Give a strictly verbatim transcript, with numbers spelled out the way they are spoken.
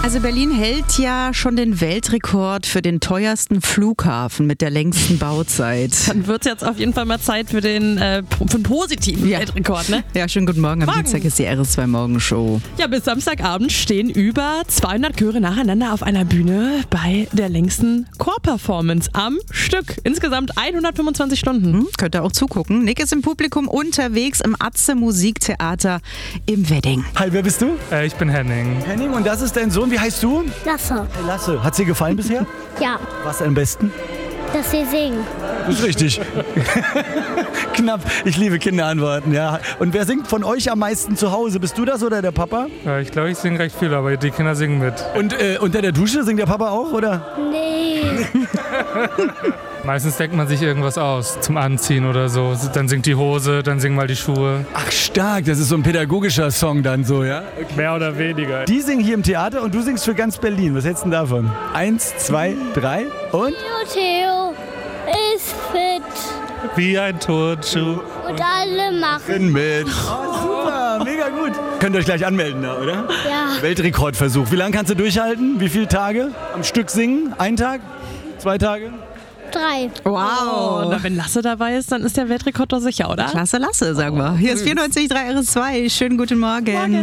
Also Berlin hält ja schon den Weltrekord für den teuersten Flughafen mit der längsten Bauzeit. Dann wird es jetzt auf jeden Fall mal Zeit für den, äh, für einen positiven Ja. Weltrekord, ne? Ja, schönen guten Morgen. Am Morgen. Dienstag ist die R S zwei Morgenshow. Ja, bis Samstagabend stehen über zweihundert Chöre nacheinander auf einer Bühne bei der längsten Chor-Performance am Stück. Insgesamt hundertfünfundzwanzig Stunden. Hm, könnt ihr auch zugucken. Nick ist im Publikum unterwegs im Atze Musiktheater im Wedding. Hi, wer bist du? Äh, ich bin Henning. Henning, und das ist dein Sohn. Wie heißt du? Lasse. Hey, Lasse. Hat's dir gefallen bisher? Ja, Was am besten? dass sie singen. Das ist richtig. Knapp. Ich liebe Kinderantworten, ja. Und wer singt von euch am meisten zu Hause? Bist du das oder der Papa? Äh, ich glaube, ich singe recht viel, aber die Kinder singen mit. Und äh, unter der Dusche singt der Papa auch, oder? Nee. Meistens denkt man sich irgendwas aus zum Anziehen oder so. Dann singt die Hose, dann singen mal die Schuhe. Ach, stark. Das ist so ein pädagogischen Song dann so, ja? Mehr oder weniger. Die singen hier im Theater und du singst für ganz Berlin. Was hältst du denn davon? Eins, zwei, drei und? Theo Theo ist fit Wie ein Turnschuh. und alle machen. Bin mit. Oh, super. Mega gut. Könnt ihr euch gleich anmelden da, oder? Ja, Weltrekordversuch. Wie lange kannst du durchhalten? Wie viele Tage am Stück singen? Ein Tag? Zwei Tage? drei. Oh, na, wenn Lasse dabei ist, dann ist der Weltrekord doch sicher, oder? Klasse Lasse, sagen wir. Hier ist vierundneunzig Komma drei R S zwei. Schönen guten Morgen. Morgen.